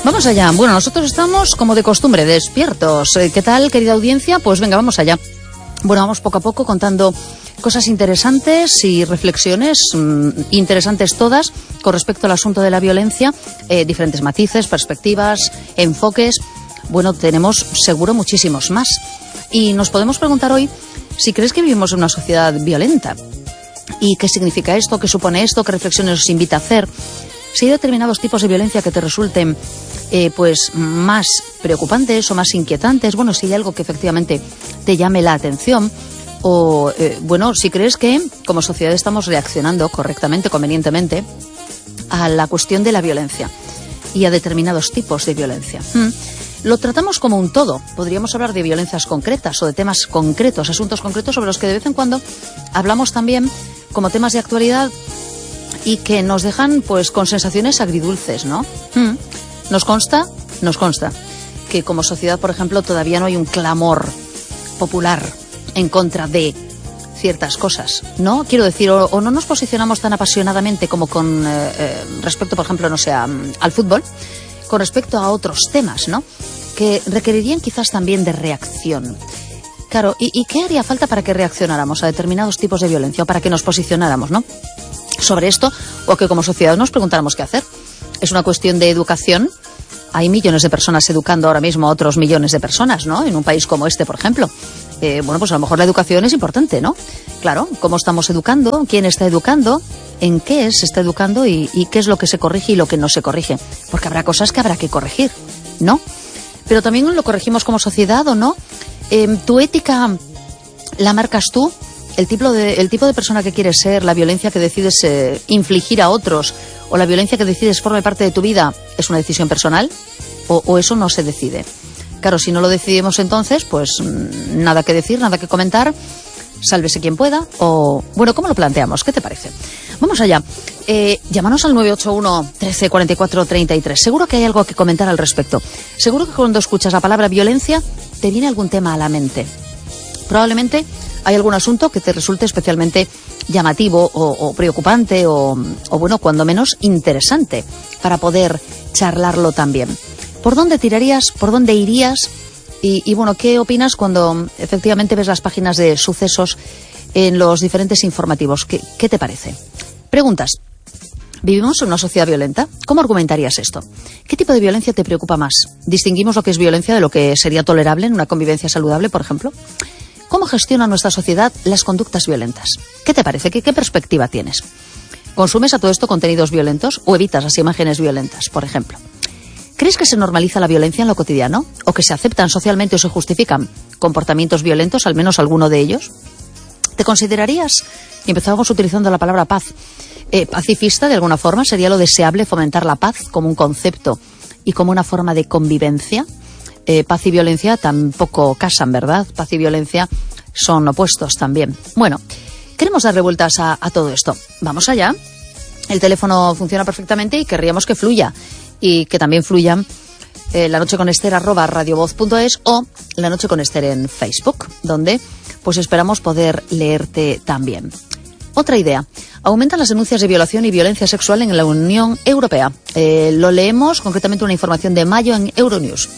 Vamos allá. Bueno, nosotros estamos, como de costumbre, despiertos. ¿Qué tal, querida audiencia? Pues venga, vamos allá. Bueno, vamos poco a poco contando cosas interesantes y reflexiones interesantes todas con respecto al asunto de la violencia, diferentes matices, perspectivas, enfoques. Bueno, tenemos seguro muchísimos más. Y nos podemos preguntar hoy si crees que vivimos en una sociedad violenta. ¿Y qué significa esto? ¿Qué supone esto? ¿Qué reflexiones nos invita a hacer? Si hay determinados tipos de violencia que te resulten pues más preocupantes o más inquietantes, bueno, si hay algo que efectivamente te llame la atención, o bueno, si crees que como sociedad estamos reaccionando correctamente, convenientemente a la cuestión de la violencia y a determinados tipos de violencia. Lo tratamos como un todo. Podríamos hablar de violencias concretas o de temas concretos, asuntos concretos sobre los que de vez en cuando hablamos también como temas de actualidad y que nos dejan pues con sensaciones agridulces, ¿no? Nos consta que como sociedad, por ejemplo, todavía no hay un clamor popular en contra de ciertas cosas, ¿no? Quiero decir, o no nos posicionamos tan apasionadamente como con respecto, por ejemplo, no sé, al fútbol, con respecto a otros temas, ¿no? Que requerirían quizás también de reacción. Claro, ¿y qué haría falta para que reaccionáramos a determinados tipos de violencia o para que nos posicionáramos, ¿no? Sobre esto, o que como sociedad nos preguntáramos qué hacer? Es una cuestión de educación. Hay millones de personas educando ahora mismo a otros millones de personas, ¿no? En un país como este, por ejemplo. Bueno, pues a lo mejor la educación es importante, ¿no? Claro, ¿cómo estamos educando? ¿Quién está educando? ¿En qué se está educando? ¿Y qué es lo que se corrige y lo que no se corrige? Porque habrá cosas que habrá que corregir, ¿no? Pero también lo corregimos como sociedad, ¿o no? ¿Tu ética la marcas tú? El tipo de persona que quieres ser, la violencia que decides infligir a otros o la violencia que decides forme parte de tu vida, ¿es una decisión personal? ¿O eso no se decide? Claro, si no lo decidimos entonces, pues nada que decir, nada que comentar, sálvese quien pueda. O bueno, ¿cómo lo planteamos? ¿Qué te parece? Vamos allá. Llámanos al 981 13 44 33. Seguro que hay algo que comentar al respecto. Seguro que cuando escuchas la palabra violencia te viene algún tema a la mente. Probablemente hay algún asunto que te resulte especialmente llamativo o preocupante o bueno, cuando menos interesante para poder charlarlo también. ¿Por dónde tirarías? ¿Por dónde irías? Y bueno, ¿qué opinas cuando efectivamente ves las páginas de sucesos en los diferentes informativos? ¿Qué te parece? Preguntas. ¿Vivimos en una sociedad violenta? ¿Cómo argumentarías esto? ¿Qué tipo de violencia te preocupa más? ¿Distinguimos lo que es violencia de lo que sería tolerable en una convivencia saludable, por ejemplo? ¿Cómo gestiona nuestra sociedad las conductas violentas? ¿Qué te parece? ¿Qué perspectiva tienes? ¿Consumes a todo esto contenidos violentos o evitas las imágenes violentas, por ejemplo? ¿Crees que se normaliza la violencia en lo cotidiano? ¿O que se aceptan socialmente o se justifican comportamientos violentos, al menos alguno de ellos? ¿Te considerarías, y empezábamos utilizando la palabra paz, pacifista de alguna forma? ¿Sería lo deseable fomentar la paz como un concepto y como una forma de convivencia? Paz y violencia tampoco casan, ¿verdad? Paz y violencia son opuestos también. Bueno, queremos darle vueltas a todo esto. Vamos allá. El teléfono funciona perfectamente y querríamos que fluya. Y que también fluyan lanocheconester@radiovoz.es o La Noche con Ester en Facebook, donde pues esperamos poder leerte también. Otra idea. Aumentan las denuncias de violación y violencia sexual en la Unión Europea. Lo leemos, concretamente una información de mayo en Euronews.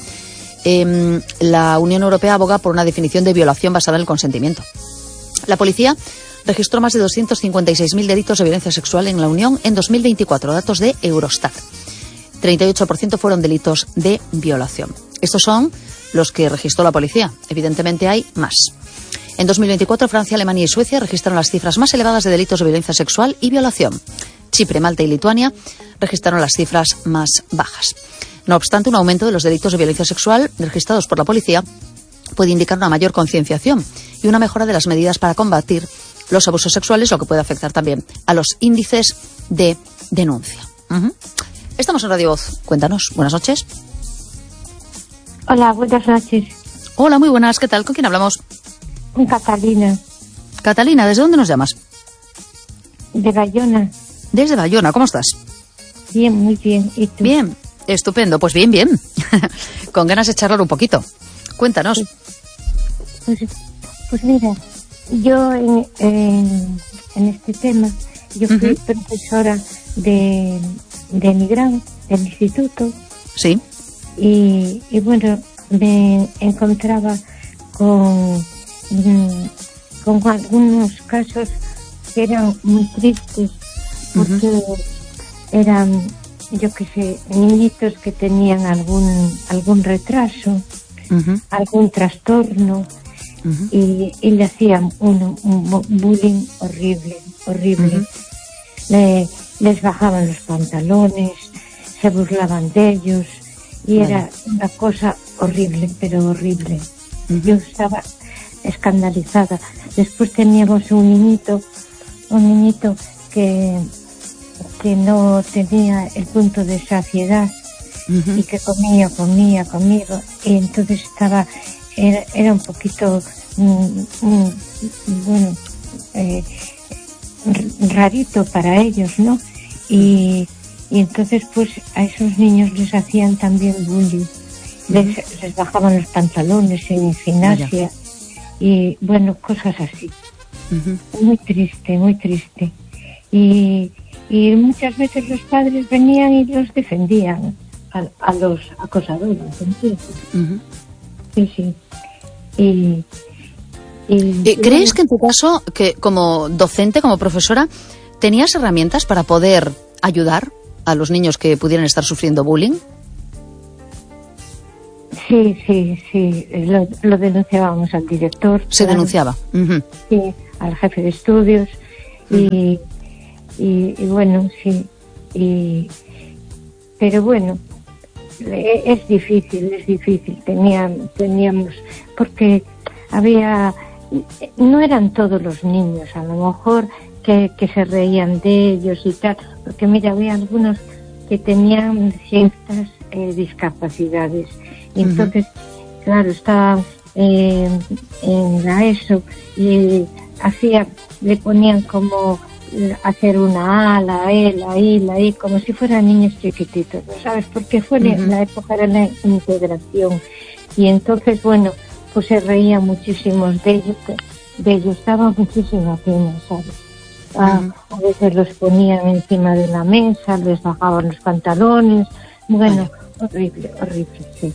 La Unión Europea aboga por una definición de violación basada en el consentimiento. La policía registró más de 256.000 delitos de violencia sexual en la Unión en 2024, datos de Eurostat. 38% fueron delitos de violación. Estos son los que registró la policía. Evidentemente hay más. En 2024, Francia, Alemania y Suecia registraron las cifras más elevadas de delitos de violencia sexual y violación. Chipre, Malta y Lituania registraron las cifras más bajas. No obstante, un aumento de los delitos de violencia sexual registrados por la policía puede indicar una mayor concienciación y una mejora de las medidas para combatir los abusos sexuales, lo que puede afectar también a los índices de denuncia. Estamos en Radio Voz. Cuéntanos. Buenas noches. Hola, buenas noches. Hola, muy buenas. ¿Qué tal? ¿Con quién hablamos? Con Catalina. Catalina, ¿desde dónde nos llamas? De Bayona. Desde Bayona. ¿Cómo estás? Bien, muy bien. ¿Y tú? Bien. Estupendo. Pues bien, bien. Con ganas de charlar un poquito. Cuéntanos. Pues mira, yo en este tema, yo fui profesora de Nigrán, del instituto. Sí. y bueno, me encontraba con algunos casos que eran muy tristes, porque eran, yo qué sé, niñitos que tenían algún retraso, algún trastorno, y le hacían un bullying horrible. Les bajaban los pantalones, se burlaban de ellos, y era una cosa horrible, pero horrible. Yo estaba escandalizada. Después teníamos un niñito que no tenía el punto de saciedad, y que comía conmigo, y entonces era un poquito rarito para ellos, ¿no? Y entonces pues a esos niños les hacían también bullying, les bajaban los pantalones en gimnasia. Y bueno, cosas así. Muy triste. Y muchas veces los padres venían y los defendían a los acosadores, ¿entiendes? Sí. ¿Crees que en tu caso, que como docente, como profesora, tenías herramientas para poder ayudar a los niños que pudieran estar sufriendo bullying? Sí. Lo denunciábamos al director. Se denunciaba. Sí, al jefe de estudios. Y bueno, sí. Pero bueno, es difícil. Teníamos, porque no eran todos los niños, a lo mejor que se reían de ellos y tal, porque mira, había algunos que tenían ciertas discapacidades. Y entonces, claro, estaba en la ESO y le ponían como hacer una A, la E, la I, como si fueran niños chiquititos, ¿no sabes? Porque fue la época de la integración. Y entonces, bueno, pues se reían muchísimos de ellos, daba muchísima pena, ¿sabes? A veces los ponían encima de la mesa, les bajaban los pantalones, bueno, horrible, sí.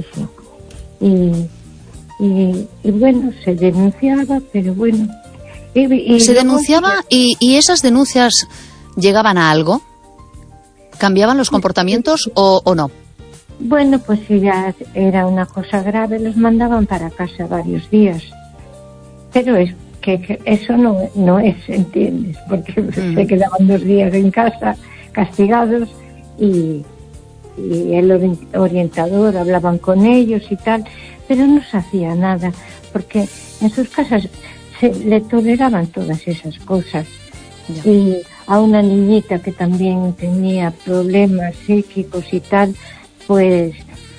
Y bueno, se denunciaba, pero bueno. ¿Se denunciaba y esas denuncias llegaban a algo? ¿Cambiaban los comportamientos o no? Bueno, pues si ya era una cosa grave, los mandaban para casa varios días. Pero es que eso no es, ¿entiendes? Porque se quedaban 2 días en casa castigados y el orientador hablaban con ellos y tal, pero no se hacía nada, porque en sus casas le toleraban todas esas cosas. Ya. Y a una niñita que también tenía problemas psíquicos y tal, pues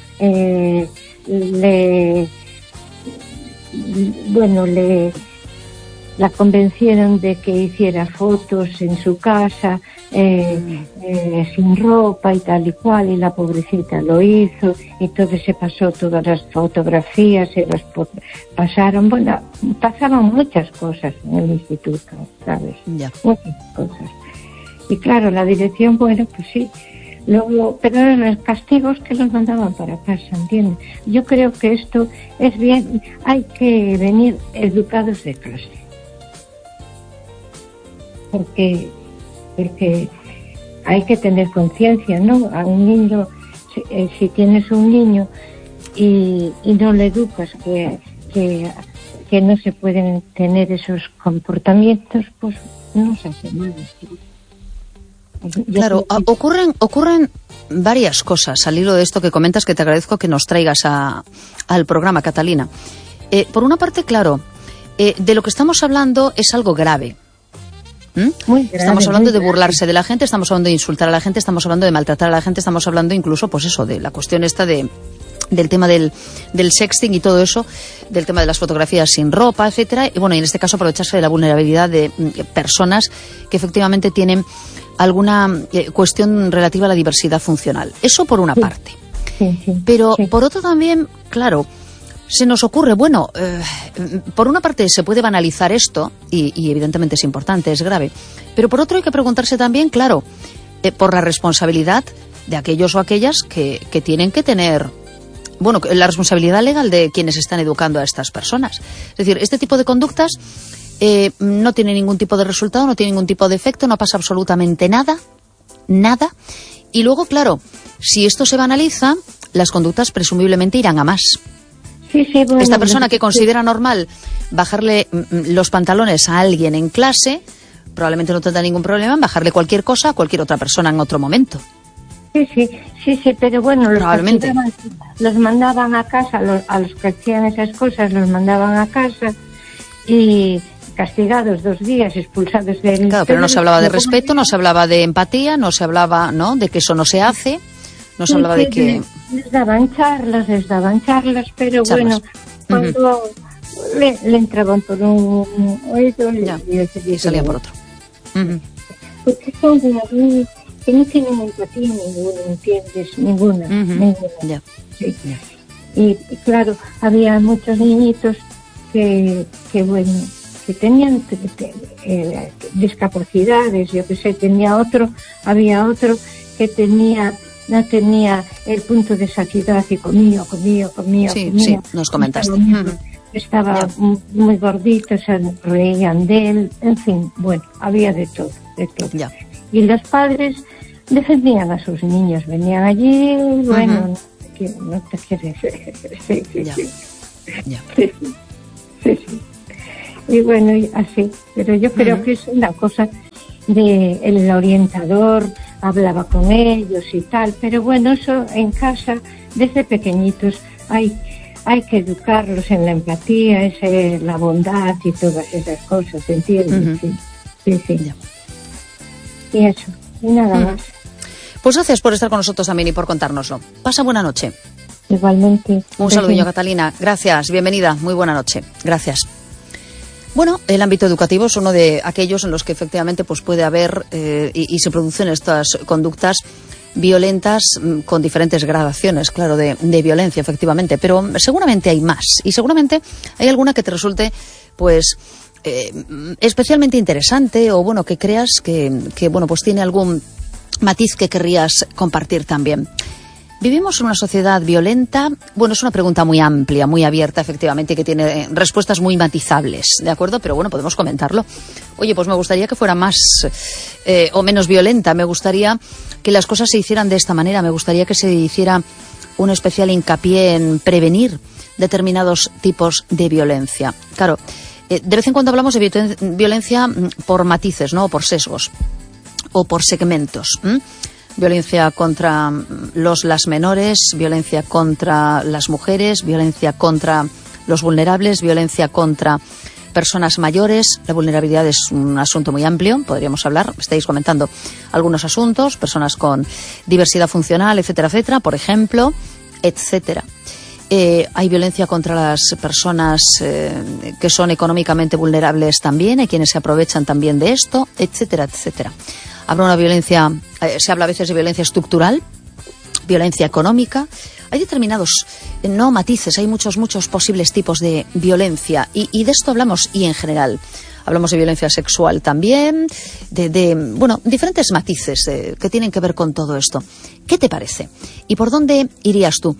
la convencieron de que hiciera fotos en su casa sin ropa y tal y cual, y la pobrecita lo hizo, y entonces se pasó todas las fotografías, se las pasaron, bueno, pasaban muchas cosas en el instituto, ¿sabes? Ya. Muchas cosas. Y claro, la dirección, bueno, pues sí, luego, pero eran los castigos que los mandaban para casa, ¿entiendes? Yo creo que esto es bien, hay que venir educados de clase. Porque hay que tener conciencia, ¿no? A un niño, si tienes un niño y no le educas que no se pueden tener esos comportamientos, pues no se hace nada. Claro, ocurren varias cosas al hilo de esto que comentas, que te agradezco que nos traigas al programa, Catalina. Por una parte, claro, de lo que estamos hablando es algo grave. Muy grave, estamos hablando de burlarse de la gente, estamos hablando de insultar a la gente, estamos hablando de maltratar a la gente, estamos hablando incluso, pues eso, de la cuestión esta del tema del sexting y todo eso, del tema de las fotografías sin ropa, etcétera. Y bueno, y en este caso aprovecharse de la vulnerabilidad de personas que efectivamente tienen alguna cuestión relativa a la diversidad funcional. Eso por una parte. Sí. Pero por otro también, claro, se nos ocurre, bueno, por una parte se puede banalizar esto y evidentemente es importante, es grave, pero por otro hay que preguntarse también, claro, por la responsabilidad de aquellos o aquellas que tienen que tener, bueno, la responsabilidad legal de quienes están educando a estas personas. Es decir, este tipo de conductas no tiene ningún tipo de resultado, no tiene ningún tipo de efecto, no pasa absolutamente nada. Y luego, claro, si esto se banaliza, las conductas presumiblemente irán a más. Sí, bueno, esta persona que considera normal bajarle los pantalones a alguien en clase, probablemente no tendrá ningún problema en bajarle cualquier cosa a cualquier otra persona en otro momento. Sí, pero bueno, los mandaban a casa, a los que hacían esas cosas los mandaban a casa y castigados 2 días, expulsados del... Claro, pero no se hablaba de respeto, no se hablaba de empatía, no se hablaba, ¿no?, de que eso no se hace, no se hablaba de que... Les daban charlas, pero bueno, cuando le entraban por un oído y salían por otro. Porque son que no tienen empatía ninguna, ¿entiendes? Ninguna. Ya. Sí. Y claro, había muchos niñitos que tenían discapacidades, yo que sé, había otro que no tenía el punto de saciedad y comía. Sí, nos comentaste. Estaba muy gordito, se reían de él, en fin, bueno, había de todo. Ya. Y los padres defendían a sus niños, venían allí, bueno, no te quieres. Sí. Y bueno, así, pero yo creo que es una cosa el orientador hablaba con ellos y tal, pero bueno, eso en casa, desde pequeñitos, hay que educarlos en la empatía, la bondad y todas esas cosas, ¿entiendes? Sí. Ya. Y eso, y nada más. Pues gracias por estar con nosotros también y por contárnoslo. Pasa buena noche. Igualmente. Un saludillo, Catalina. Gracias, bienvenida. Muy buena noche. Gracias. Bueno, el ámbito educativo es uno de aquellos en los que efectivamente pues puede haber y se producen estas conductas violentas con diferentes gradaciones, claro, de violencia, efectivamente. Pero seguramente hay más y seguramente hay alguna que te resulte pues especialmente interesante o bueno, que creas que bueno, pues tiene algún matiz que querrías compartir también. ¿Vivimos en una sociedad violenta? Bueno, es una pregunta muy amplia, muy abierta, efectivamente, que tiene respuestas muy matizables, ¿de acuerdo? Pero bueno, podemos comentarlo. Oye, pues me gustaría que fuera más o menos violenta, me gustaría que las cosas se hicieran de esta manera, me gustaría que se hiciera un especial hincapié en prevenir determinados tipos de violencia. Claro, de vez en cuando hablamos de violencia por matices, ¿no? O por sesgos, o por segmentos, Violencia contra las menores, violencia contra las mujeres, violencia contra los vulnerables, violencia contra personas mayores. La vulnerabilidad es un asunto muy amplio, podríamos hablar. Estáis comentando algunos asuntos, personas con diversidad funcional, etcétera, por ejemplo, etcétera. Hay violencia contra las personas que son económicamente vulnerables también, hay quienes se aprovechan también de esto, etcétera. Habrá una violencia, se habla a veces de violencia estructural, violencia económica. Hay determinados matices, hay muchos posibles tipos de violencia y de esto hablamos y en general. Hablamos de violencia sexual también, de diferentes matices que tienen que ver con todo esto. ¿Qué te parece? ¿Y por dónde irías tú?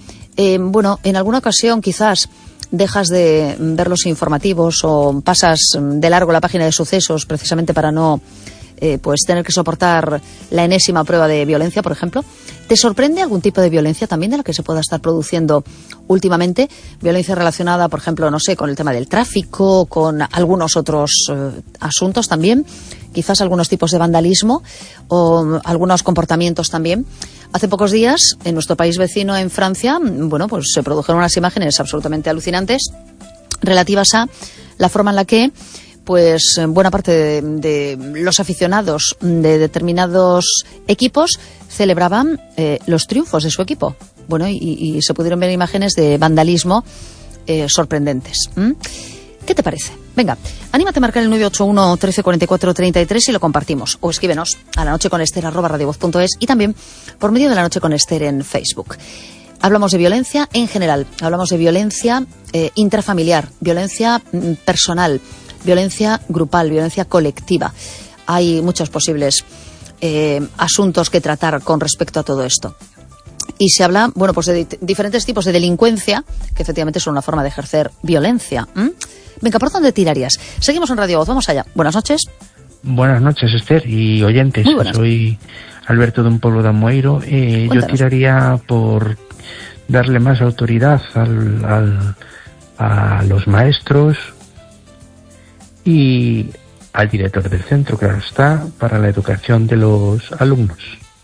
En alguna ocasión quizás dejas de ver los informativos o pasas de largo la página de sucesos precisamente para no tener que soportar la enésima prueba de violencia, por ejemplo. ¿Te sorprende algún tipo de violencia también de la que se pueda estar produciendo últimamente? Violencia relacionada, por ejemplo, no sé, con el tema del tráfico, con algunos otros asuntos también, quizás algunos tipos de vandalismo o algunos comportamientos también. Hace pocos días, en nuestro país vecino, en Francia, pues se produjeron unas imágenes absolutamente alucinantes relativas a la forma en la que buena parte de los aficionados de determinados equipos celebraban los triunfos de su equipo. Bueno, y se pudieron ver imágenes de vandalismo sorprendentes. ¿Qué te parece? Venga, anímate a marcar el 981 1344 33 y lo compartimos. O escríbenos a lanocheconester@radiovoz.es y también por medio de La Noche con Ester en Facebook. Hablamos de violencia en general, hablamos de violencia intrafamiliar, violencia personal, violencia grupal, violencia colectiva. Hay muchos posibles asuntos que tratar con respecto a todo esto. Y se habla, bueno, pues de diferentes tipos de delincuencia, que efectivamente son una forma de ejercer violencia. Venga, ¿por dónde tirarías? Seguimos en Radio Voz, vamos allá. Buenas noches. Buenas noches, Esther, y oyentes. Soy Alberto de un pueblo de Amoeiro. Yo tiraría por darle más autoridad a los maestros y al director del centro, claro está, para la educación de los alumnos.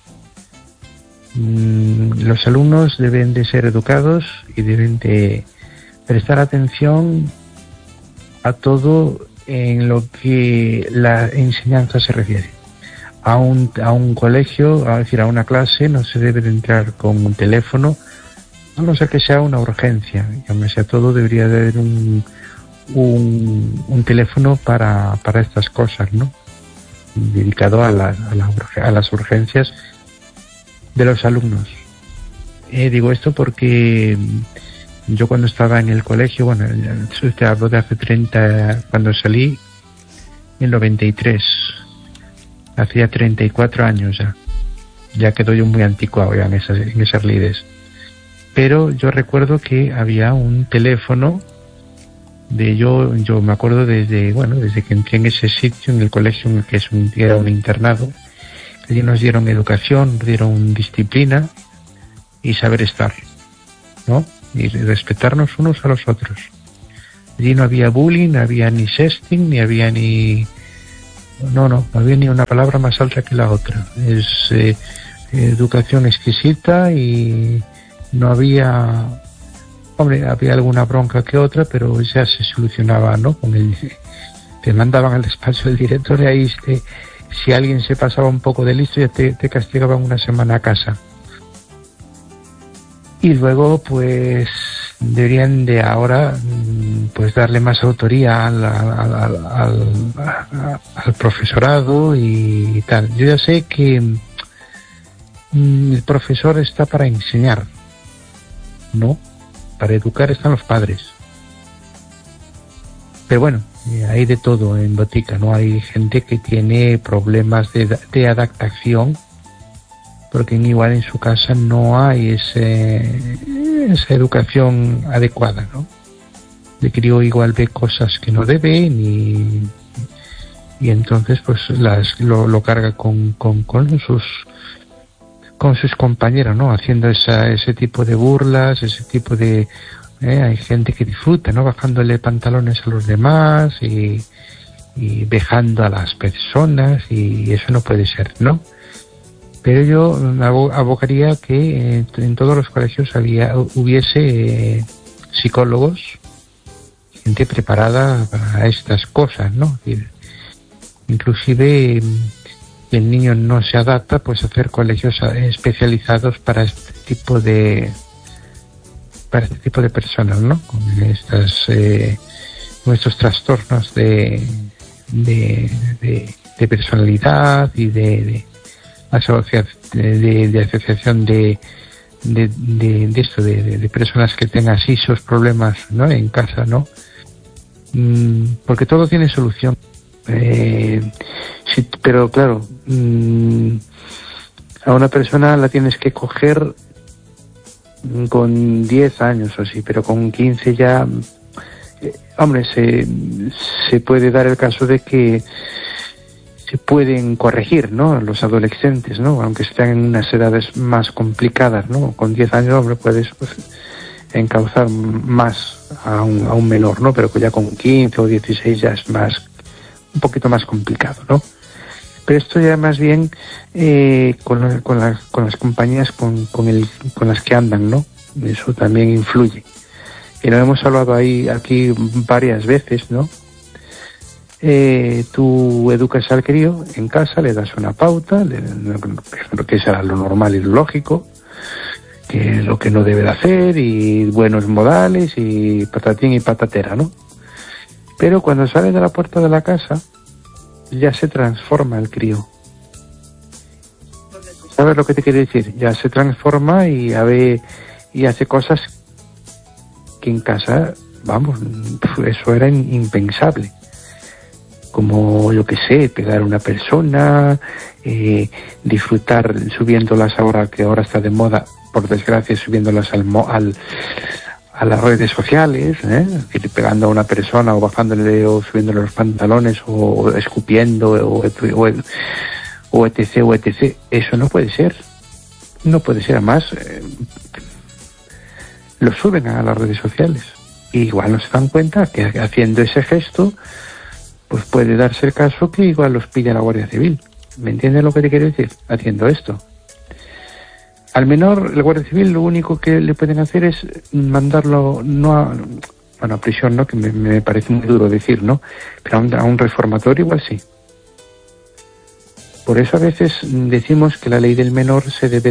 Los alumnos deben de ser educados y deben de prestar atención a todo en lo que la enseñanza se refiere. A un colegio, a decir, a una clase, no se debe de entrar con un teléfono, a no ser que sea una urgencia. Y aunque sea todo, debería de haber un teléfono para estas cosas, ¿no? Dedicado a las urgencias de los alumnos. Digo esto porque yo cuando estaba en el colegio, bueno, te hablo de hace 30, cuando salí en 93, hacía 34 años ya quedo yo muy anticuado ya en esas lides. Pero yo recuerdo que había un teléfono yo me acuerdo desde que entré en ese sitio, en el colegio, en el que era un internado. Allí nos dieron educación, nos dieron disciplina y saber estar, ¿no? Y respetarnos unos a los otros. Allí no había bullying, no había ni sexting, no había ni una palabra más alta que la otra. Es educación exquisita y no había... Hombre, había alguna bronca que otra, pero ya se solucionaba, ¿no? Te mandaban al despacho del director y ahí si alguien se pasaba un poco de listo ya te castigaban una semana a casa. Y luego, pues, deberían de ahora, pues, darle más autoría al profesorado y tal. Yo ya sé que el profesor está para enseñar, ¿no? Para educar están los padres. Pero bueno, hay de todo en Botica, ¿no? Hay gente que tiene problemas de adaptación, porque igual en su casa no hay esa educación adecuada, ¿no? El crío igual ve cosas que no debe y entonces pues lo carga con sus compañeros, ¿no? Haciendo ese tipo de burlas, ese tipo de... hay gente que disfruta, ¿no? Bajándole pantalones a los demás y vejando a las personas, y eso no puede ser, ¿no? Pero yo abogaría que en todos los colegios hubiese psicólogos, gente preparada para estas cosas, ¿no? Inclusive... el niño no se adapta, pues hacer colegios especializados para este tipo de personas, ¿no? Con estos trastornos de personalidad y de asociación de personas que tengan así esos problemas, ¿no? En casa, ¿no? Porque todo tiene solución. Sí, pero claro, a una persona la tienes que coger con 10 años o así, pero con 15 ya, hombre, se puede dar el caso de que se pueden corregir, ¿no? Los adolescentes, ¿no? Aunque estén en unas edades más complicadas, ¿no? Con 10 años, hombre, puedes encauzar más a un menor, ¿no? Pero que ya con 15 o 16 ya es un poquito más complicado, ¿no? Pero esto ya más bien con las compañías con las que andan, ¿no? Eso también influye. Y lo hemos hablado aquí varias veces, ¿no? Tú educas al crío en casa, le das una pauta, lo que será lo normal y lo lógico, que es lo que no debe de hacer, y buenos modales, y patatín y patatera, ¿no? Pero cuando sale de la puerta de la casa, ya se transforma el crío. ¿Sabes lo que te quiero decir? Ya se transforma y hace cosas que en casa, vamos, eso era impensable. como yo que sé, pegar a una persona, disfrutar subiéndolas ahora, que ahora está de moda, por desgracia, subiéndolas a las redes sociales, pegando a una persona o bajándole o subiéndole los pantalones o escupiendo o etc. Eso no puede ser. No puede ser. Además, lo suben a las redes sociales. Y igual no se dan cuenta que haciendo ese gesto, pues puede darse el caso que igual los pilla la Guardia Civil. ¿Me entiendes lo que te quiero decir? Haciendo esto. Al menor, el Guardia Civil lo único que le pueden hacer es mandarlo, no a prisión, ¿no? Que me parece muy duro decir, ¿no? Pero a un reformatorio igual sí. Por eso a veces decimos que la ley del menor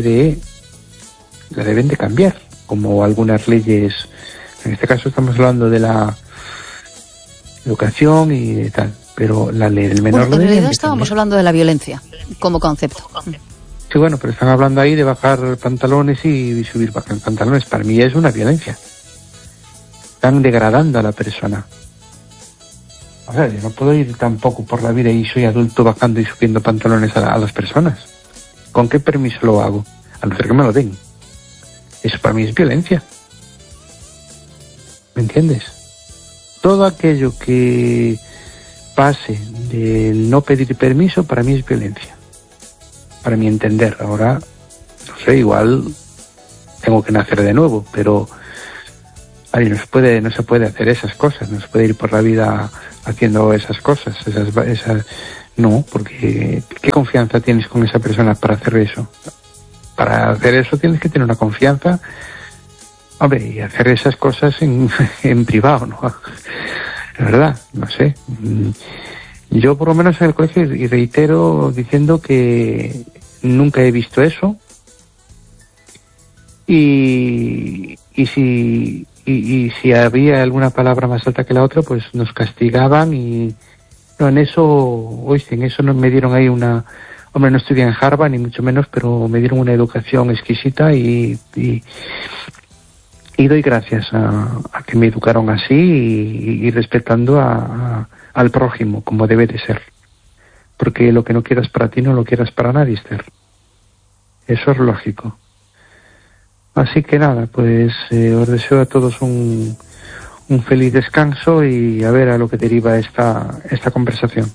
la deben de cambiar, como algunas leyes. En este caso estamos hablando de la educación y de tal, pero la ley del menor... Bueno, en realidad estábamos hablando de la violencia como concepto. Sí, bueno, pero están hablando ahí de bajar pantalones y subir pantalones. Para mí es una violencia. Están degradando a la persona. O sea, yo no puedo ir tampoco por la vida y soy adulto bajando y subiendo pantalones a las personas. ¿Con qué permiso lo hago? A no ser que me lo den. Eso para mí es violencia. ¿Me entiendes? Todo aquello que pase del no pedir permiso para mí es violencia. Para mi entender. Ahora, no sé, igual tengo que nacer de nuevo, pero no se puede hacer esas cosas, no se puede ir por la vida haciendo esas cosas, no, porque ¿qué confianza tienes con esa persona para hacer eso? Para hacer eso tienes que tener una confianza, hombre, y hacer esas cosas en privado, ¿no? Es verdad, no sé. Yo por lo menos en el colegio, y reitero diciendo que nunca he visto eso, y si había alguna palabra más alta que la otra, pues nos castigaban y no, en eso no me dieron ahí hombre, no estudié en Harvard ni mucho menos, pero me dieron una educación exquisita y doy gracias a que me educaron así y respetando al prójimo como debe de ser, porque lo que no quieras para ti no lo quieras para nadie, Esther. Eso es lógico. Así que nada, pues os deseo a todos un feliz descanso y a ver a lo que deriva esta conversación.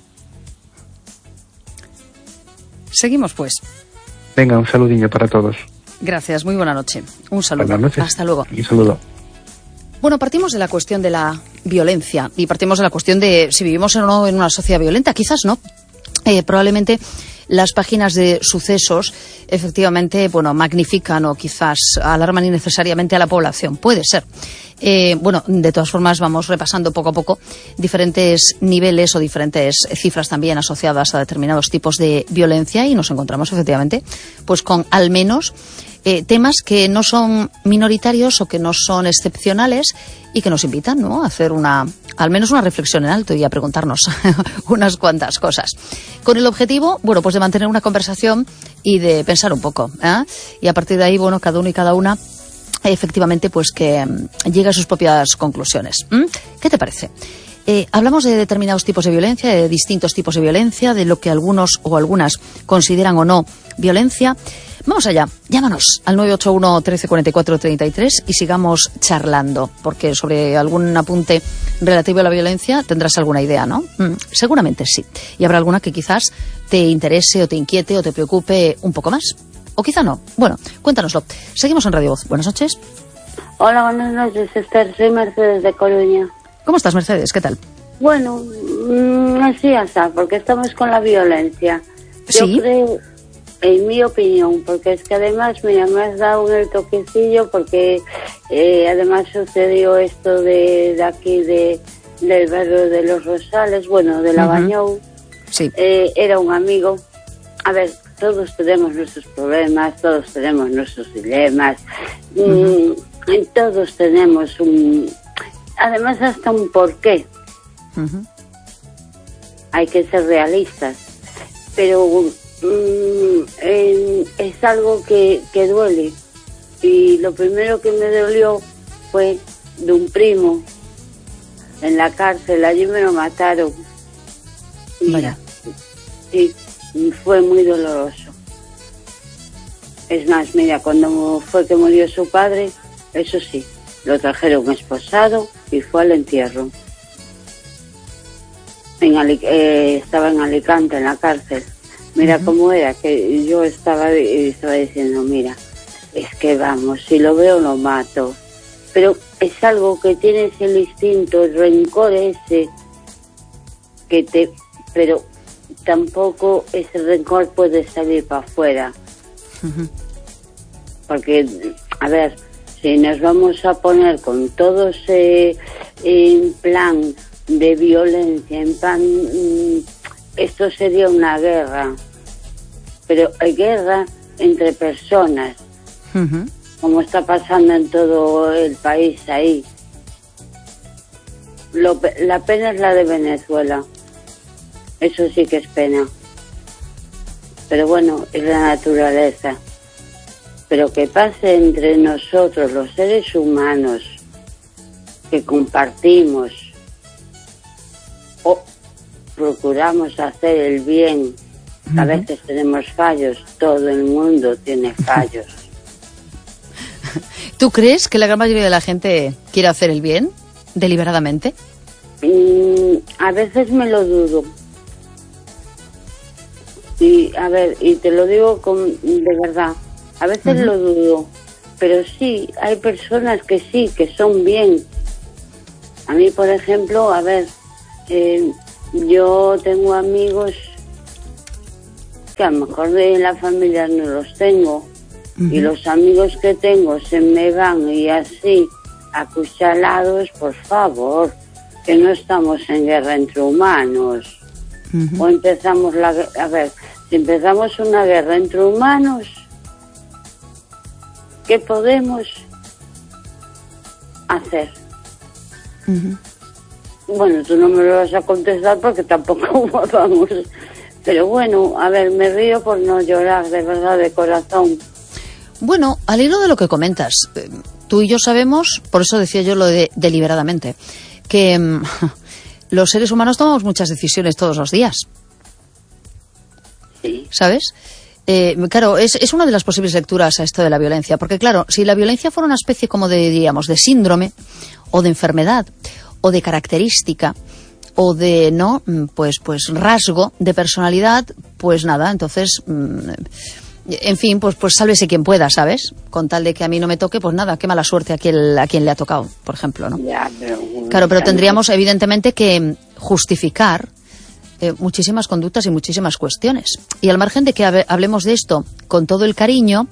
Seguimos pues. Venga, un saludinho para todos. Gracias, muy buena noche. Un saludo. Buenas noches. Hasta luego. Un saludo. Bueno, partimos de la cuestión de la violencia y partimos de la cuestión de si vivimos o no en una sociedad violenta. Quizás no. Probablemente las páginas de sucesos efectivamente, magnifican o quizás alarman innecesariamente a la población. Puede ser. De todas formas vamos repasando poco a poco diferentes niveles o diferentes cifras también asociadas a determinados tipos de violencia y nos encontramos efectivamente pues con al menos temas que no son minoritarios o que no son excepcionales y que nos invitan, ¿no?, a hacer al menos una reflexión en alto y a preguntarnos unas cuantas cosas. Con el objetivo, pues de mantener una conversación y de pensar un poco, y a partir de ahí, cada uno y cada una efectivamente pues que llegue a sus propias conclusiones. ¿Qué te parece? Hablamos de determinados tipos de violencia, de distintos tipos de violencia, de lo que algunos o algunas consideran o no violencia. Vamos allá, llámanos al 981 13 44 33 y sigamos charlando, porque sobre algún apunte relativo a la violencia tendrás alguna idea, ¿no? Seguramente sí. Y habrá alguna que quizás te interese o te inquiete o te preocupe un poco más. O quizá no. Bueno, cuéntanoslo. Seguimos en Radio Voz. Buenas noches. Hola, buenas noches, Esther. Soy Mercedes de Coruña. ¿Cómo estás, Mercedes? ¿Qué tal? Bueno, así hasta, porque estamos con la violencia. Yo creo, en mi opinión, porque es que además, mira, me has dado el toquecillo porque además sucedió esto de aquí, del barrio de Los Rosales, de la Bañou. Sí. Era un amigo. A ver, todos tenemos nuestros problemas, todos tenemos nuestros dilemas, todos tenemos además hasta un porqué. Hay que ser realistas, pero es algo que duele, y lo primero que me dolió fue de un primo en la cárcel. Allí me lo mataron Vaya. Sí, fue muy doloroso. Es más, mira, cuando fue que murió su padre, eso sí, lo trajeron esposado y fue al entierro. Estaba en Alicante, en la cárcel. Mira cómo era, que yo estaba diciendo, mira, es que vamos, si lo veo lo mato. Pero es algo que tienes el instinto, el rencor ese, pero tampoco ese rencor puede salir para afuera. Porque, a ver, si nos vamos a poner con todos en plan de violencia, en plan, esto sería una guerra, pero hay guerra entre personas, como está pasando en todo el país ahí. La pena es la de Venezuela, eso sí que es pena, pero bueno, es la naturaleza. Pero que pase entre nosotros, los seres humanos, que compartimos o procuramos hacer el bien. A veces tenemos fallos, todo el mundo tiene fallos. ¿Tú crees que la gran mayoría de la gente quiere hacer el bien deliberadamente? A veces me lo dudo. Y a ver, y te lo digo de verdad, a veces lo dudo, pero sí, hay personas que sí, que son bien. A mí, por ejemplo, a ver, yo tengo amigos que a lo mejor de la familia no los tengo, y los amigos que tengo se me van y así, acuchalados, por favor, que no estamos en guerra entre humanos. O empezamos a ver, si empezamos una guerra entre humanos, ¿qué podemos hacer? Bueno, tú no me lo vas a contestar porque tampoco vamos. Pero bueno, a ver, me río por no llorar, de verdad, de corazón. Bueno, al hilo de lo que comentas, tú y yo sabemos, por eso decía yo lo de deliberadamente, que los seres humanos tomamos muchas decisiones todos los días. Sí. ¿Sabes? Claro, es una de las posibles lecturas a esto de la violencia, porque claro, si la violencia fuera una especie como de, diríamos, de síndrome, o de enfermedad, o de característica, o de, ¿no?, pues rasgo de personalidad, pues nada, entonces, en fin, pues sálvese quien pueda, ¿sabes? Con tal de que a mí no me toque, pues nada, qué mala suerte a quien le ha tocado, por ejemplo, ¿no? Ya, claro, pero tendríamos evidentemente que justificar muchísimas conductas y muchísimas cuestiones. Y al margen de que hablemos de esto con todo el cariño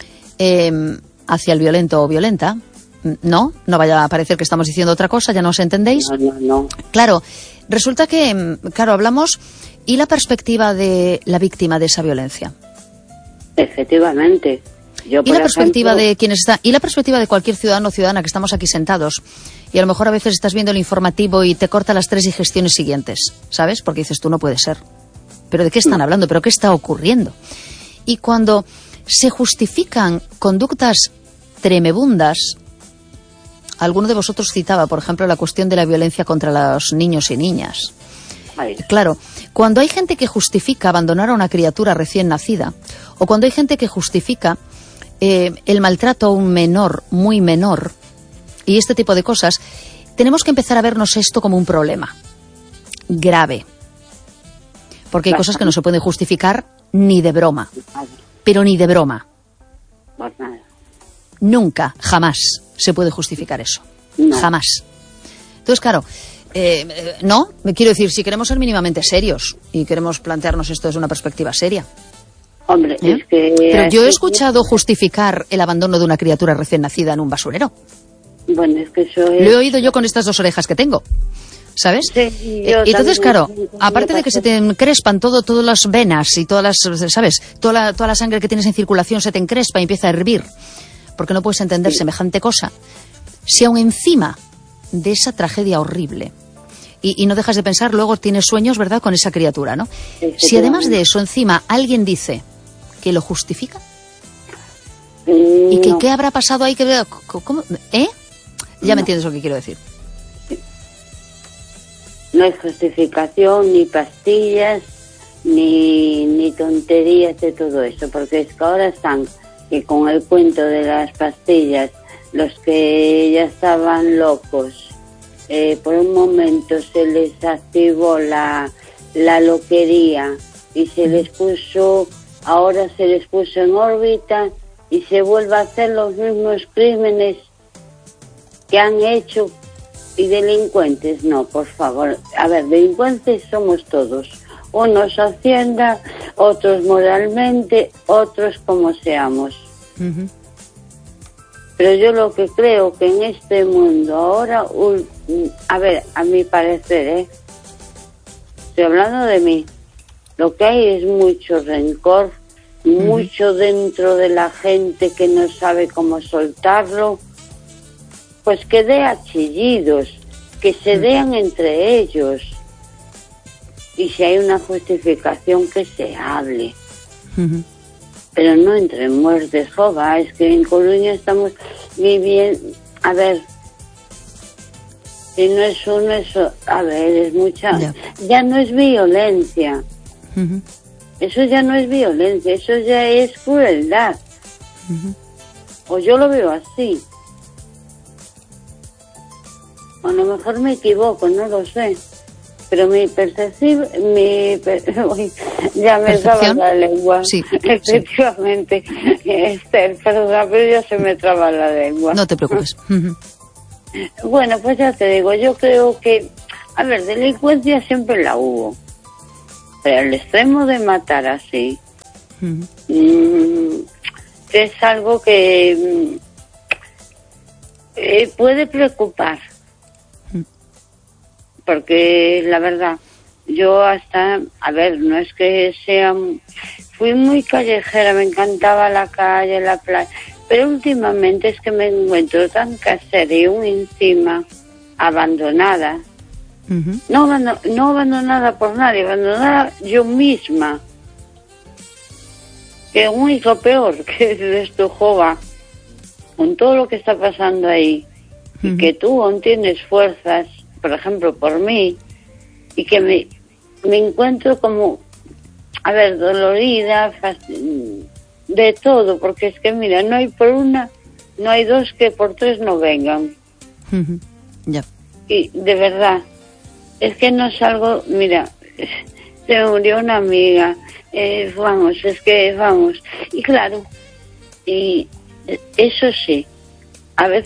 hacia el violento o violenta, no vaya a parecer que estamos diciendo otra cosa, ya nos entendéis. No. Claro, resulta que, hablamos, ¿y la perspectiva de la víctima de esa violencia? Efectivamente. Yo, ¿Y la perspectiva de quienes están? ¿Y la perspectiva de cualquier ciudadano o ciudadana que estamos aquí sentados? Y a lo mejor a veces estás viendo el informativo y te corta las 3 digestiones siguientes, ¿sabes? Porque dices, tú no puede ser. ¿Pero de qué están hablando? ¿Pero qué está ocurriendo? Y cuando se justifican conductas tremebundas, alguno de vosotros citaba, por ejemplo, la cuestión de la violencia contra los niños y niñas. Ay. Claro, cuando hay gente que justifica abandonar a una criatura recién nacida, o cuando hay gente que justifica el maltrato a un menor, muy menor, y este tipo de cosas, tenemos que empezar a vernos esto como un problema grave. Porque hay cosas que no se pueden justificar ni de broma. Pero ni de broma. Pues nada. Nunca, jamás se puede justificar eso. No. Jamás. Entonces, claro, no, me quiero decir, si queremos ser mínimamente serios y queremos plantearnos esto desde una perspectiva seria. Hombre, es que... Pero yo he escuchado justificar el abandono de una criatura recién nacida en un basurero. Bueno, es que eso es... Lo he oído yo con estas 2 orejas que tengo, ¿sabes? Sí, entonces, claro, aparte de que se te encrespan todas las venas y todas las, ¿sabes? Toda la sangre que tienes en circulación se te encrespa y empieza a hervir, porque no puedes entender semejante cosa. Si aún encima de esa tragedia horrible, y no dejas de pensar, luego tienes sueños, ¿verdad?, con esa criatura, ¿no? Si además de eso encima alguien dice que lo justifica, y que qué habrá pasado ahí, que ¿cómo? Ya me entiendes lo que quiero decir. no hay justificación, ni pastillas, ni tonterías de todo eso, porque es que ahora están que con el cuento de las pastillas, los que ya estaban locos, por un momento se les activó la loquería y ahora se les puso en órbita y se vuelve a hacer los mismos crímenes que han hecho. Y delincuentes, no, por favor. A ver, delincuentes somos todos. Unos Hacienda, otros moralmente, otros como seamos. Uh-huh. Pero yo lo que creo que en este mundo ahora, a ver, a mi parecer, estoy hablando de mí, lo que hay es mucho rencor, mucho dentro de la gente que no sabe cómo soltarlo. Pues que dé a chillidos, que se dean entre ellos. Y si hay una justificación, que se hable. Uh-huh. Pero no entre muertes, joda. Es que en Coruña estamos viviendo... A ver, si no es uno, eso... A ver, es mucha... Ya no es violencia. Uh-huh. Eso ya no es violencia, eso ya es crueldad. Uh-huh. O yo lo veo así. A lo mejor me equivoco, no lo sé. Pero mi percepción... ya me traba la lengua. Sí, efectivamente. Sí. Esther, perdona, pero ya se me traba la lengua. No te preocupes. Bueno, pues ya te digo, yo creo que... A ver, delincuencia siempre la hubo. Pero el extremo de matar así... que es algo que... puede preocupar. Porque la verdad, yo hasta, a ver, no es que sea, fui muy callejera, me encantaba la calle, la playa, pero últimamente es que me encuentro tan casera y aún encima abandonada, no abandonada por nadie, abandonada yo misma, que un hijo peor que es tu jova, con todo lo que está pasando ahí, y que tú aún tienes fuerzas, por ejemplo, por mí, y que me encuentro como, a ver, dolorida, de todo, porque es que, mira, no hay por una, no hay dos que por tres no vengan. Ya. Y de verdad, es que no salgo, mira, se me murió una amiga, vamos, y claro, y eso sí, a veces